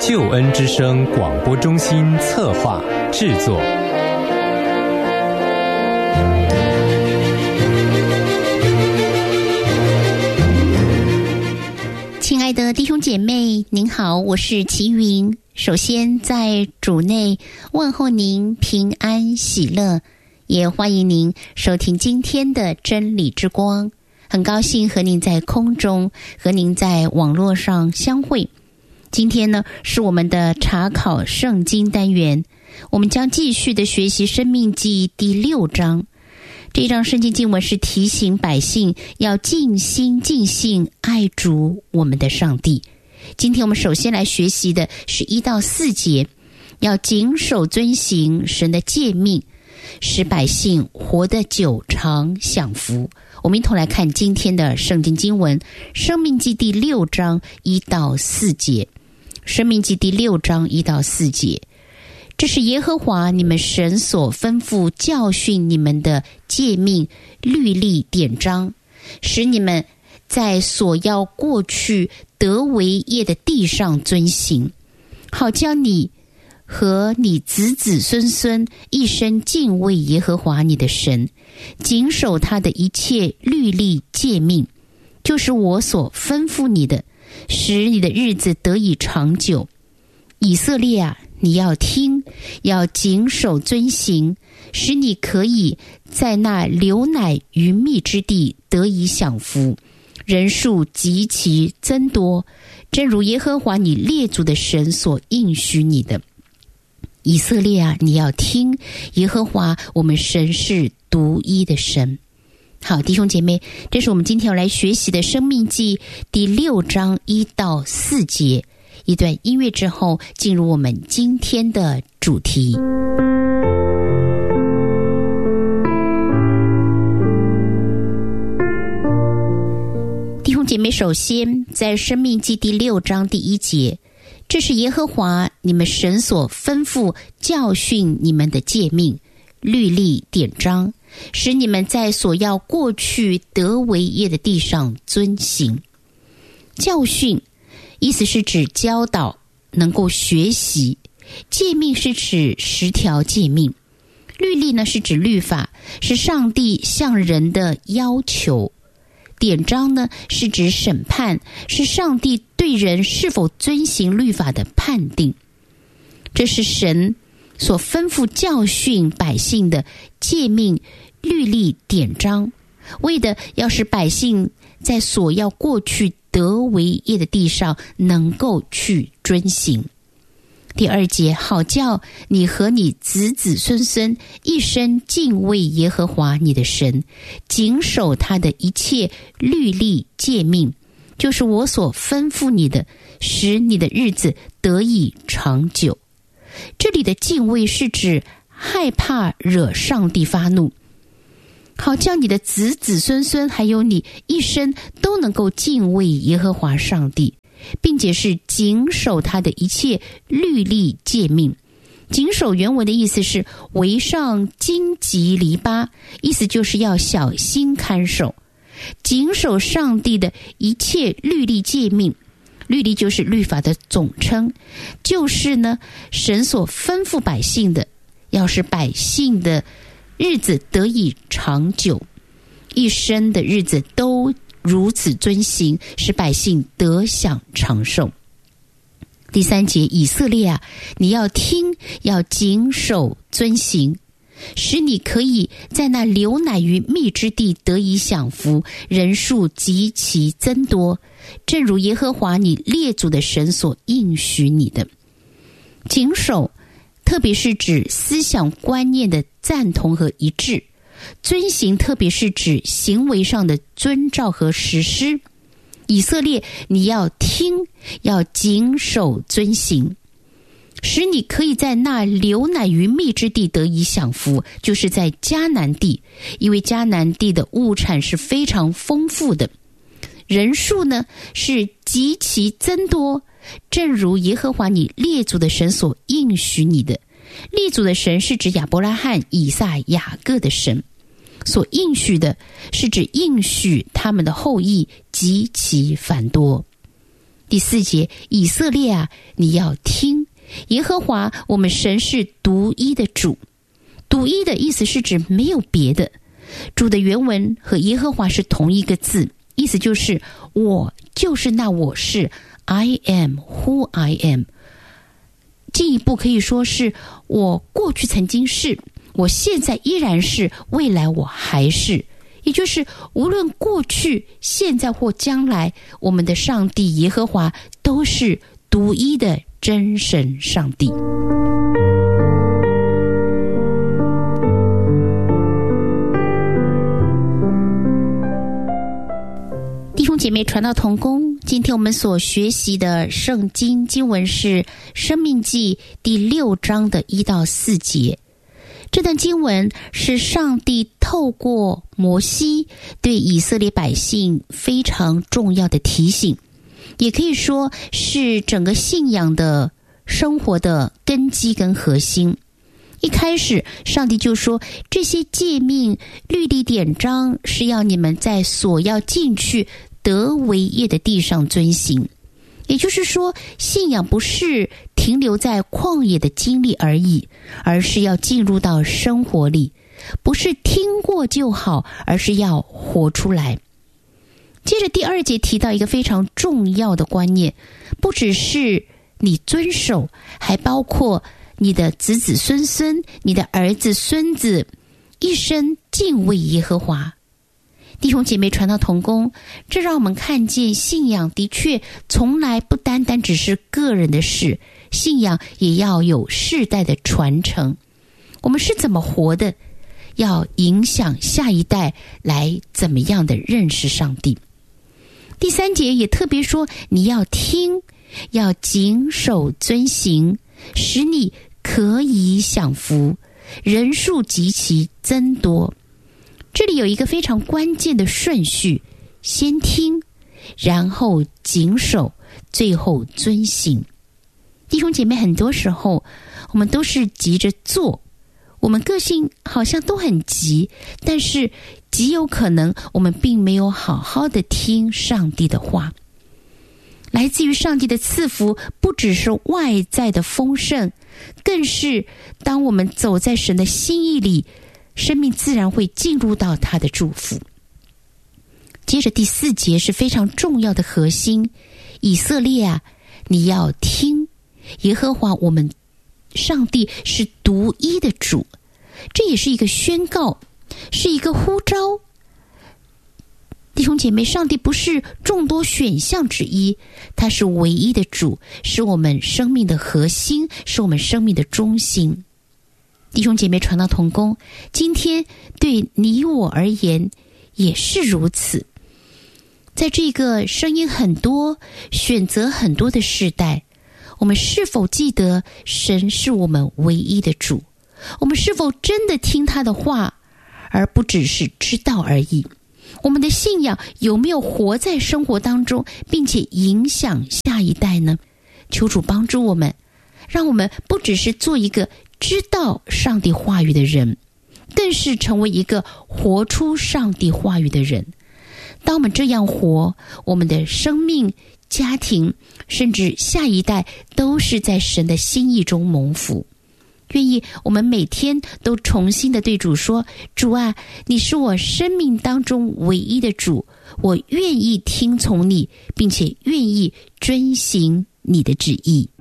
救恩之声广播中心策划制作。 亲爱的弟兄姐妹，您好，我是齐云。首先在主内问候您平安喜乐，也欢迎您收听今天的真理之光。很高兴和您在空中，和您在网络上相会。今天呢，是我们的查考圣经单元，我们将继续的学习申命记第6章。这一章圣经经文是提醒百姓要尽心尽性爱主我们的上帝。今天我们首先来学习的是1到4节，要谨守遵行神的诫命，使百姓活得久长享福。我们一同来看今天的圣经经文，申命记第6章1到4节。申命记第6章1到4节，这是耶和华你们神所吩咐教训你们的诫命、律例、典章，使你们在所要过去得为业的地上遵行，好叫你和你子子孙孙一生敬畏耶和华你的神，谨守他的一切律例诫命，就是我所吩咐你的，使你的日子得以长久。以色列啊，你要听，要谨守遵行，使你可以在那流奶与蜜之地得以享福，人数极其增多，正如耶和华你列祖的神所应许你的。以色列啊，你要听，耶和华我们神是独一的神。好，弟兄姐妹，这是我们今天要来学习的申命记第6章1到4节。一段音乐之后，进入我们今天的主题。弟兄姐妹，首先在申命记第6章第1节，这是耶和华你们神所吩咐教训你们的诫命、律例、典章，使你们在所要过去得为业的地上遵行。教训意思是指教导，能够学习；诫命是指10条诫命；律例呢是指律法，是上帝向人的要求；典章呢是指审判，是上帝对人是否遵行律法的判定。这是神所吩咐教训百姓的诫命、律例、典章，为的要使百姓在所要过去得为业的地上能够去遵行。第2节，好叫你和你子子孙孙一生敬畏耶和华你的神，谨守他的一切律例诫命，就是我所吩咐你的，使你的日子得以长久。这里的敬畏是指害怕惹上帝发怒，好叫你的子子孙孙还有你一生都能够敬畏耶和华上帝，并且是谨守他的一切律例诫命。谨守原文的意思是围上荆棘篱笆，意思就是要小心看守。谨守上帝的一切律例诫命，律例就是律法的总称，就是呢神所吩咐百姓的，要使百姓的日子得以长久，一生的日子都如此遵行，使百姓得享长寿。第3节，以色列啊，你要听，要谨守遵行，使你可以在那流奶与蜜之地得以享福，人数极其增多，正如耶和华你列祖的神所应许你的。谨守特别是指思想观念的赞同和一致，遵行特别是指行为上的遵照和实施。以色列，你要听，要谨守遵行，使你可以在那流奶与蜜之地得以享福，就是在迦南地，因为迦南地的物产是非常丰富的，人数呢是极其增多，正如耶和华你列祖的神所应许你的。列祖的神是指亚伯拉罕、以撒、雅各的神，所应许的是指应许他们的后裔极其繁多。 第4节，以色列啊，你要听，耶和华我们神是独一的主。独一的意思是指没有别的。主的原文和耶和华是同一个字，意思就是我就是那我是， I am who I am。 进一步可以说是我过去曾经是，我现在依然是，未来我还是。也就是无论过去、现在或将来，我们的上帝耶和华都是独一的真神上帝。弟兄姐妹，传道同工，今天我们所学习的圣经经文是申命记第6章的1到4节。这段经文是上帝透过摩西对以色列百姓非常重要的提醒，也可以说是整个信仰的生活的根基跟核心。一开始上帝就说，这些诫命律例典章是要你们在所要进去得为业的地上遵行。也就是说，信仰不是停留在旷野的经历而已，而是要进入到生活里，不是听过就好，而是要活出来。接着第2节提到一个非常重要的观念，不只是你遵守，还包括你的子子孙孙，你的儿子孙子，一生敬畏耶和华。弟兄姐妹，传道同工，这让我们看见信仰的确从来不单单只是个人的事，信仰也要有世代的传承。我们是怎么活的，要影响下一代来怎么样的认识上帝。第3节也特别说，你要听，要谨守遵行，使你可以享福，人数极其增多。这里有一个非常关键的顺序，先听，然后谨守，最后遵行。弟兄姐妹，很多时候我们都是急着做，我们个性好像都很急，但是极有可能我们并没有好好的听上帝的话。来自于上帝的赐福不只是外在的丰盛，更是当我们走在神的心意里，生命自然会进入到他的祝福。接着第4节是非常重要的核心，以色列啊，你要听，耶和华我们上帝是独一的主。这也是一个宣告，是一个呼召。弟兄姐妹，上帝不是众多选项之一，他是唯一的主，是我们生命的核心，是我们生命的中心。弟兄姐妹，传道同工，今天对你我而言也是如此。在这个声音很多、选择很多的时代，我们是否记得神是我们唯一的主？我们是否真的听他的话，而不只是知道而已？我们的信仰有没有活在生活当中，并且影响下一代呢？求主帮助我们，让我们不只是做一个知道上帝话语的人，更是成为一个活出上帝话语的人。当我们这样活，我们的生命、家庭，甚至下一代都是在神的心意中蒙福。愿意我们每天都重新的对主说，主啊，你是我生命当中唯一的主，我愿意听从你，并且愿意遵行你的旨意。